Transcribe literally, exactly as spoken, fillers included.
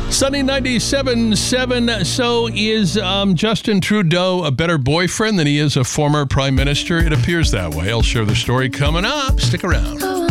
Sunny ninety-seven point seven. So is um, Justin Trudeau a better boyfriend than he is a former prime minister? It appears that way. I'll share the story coming up. Stick around.